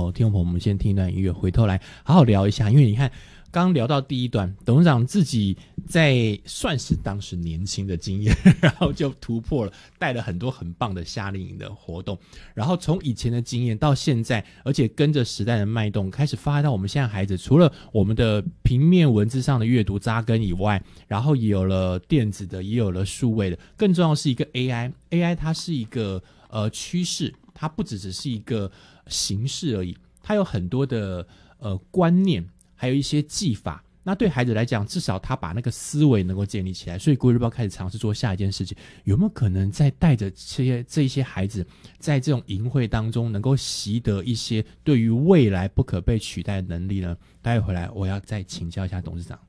听众朋友，我们先听一段音乐，回头来好好聊一下。因为你看刚刚聊到第一段，董事长自己在算是当时年轻的经验，然后就突破了，带了很多很棒的夏令营的活动，然后从以前的经验到现在，而且跟着时代的脉动，开始发挥到我们现在孩子，除了我们的平面文字上的阅读扎根以外，然后也有了电子的，也有了数位的，更重要的是一个 AI 它是一个趋势，它不只是一个形式而已，它有很多的观念，还有一些技法。那对孩子来讲，至少他把那个思维能够建立起来。所以国语日报开始尝试做下一件事情，有没有可能在带着这一些孩子，在这种营会当中，能够习得一些对于未来不可被取代的能力呢？待会回来我要再请教一下董事长。